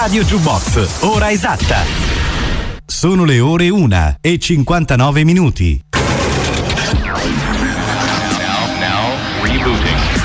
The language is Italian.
Radio Jukebox, ora esatta. Sono le ore 1:59. Now rebooting.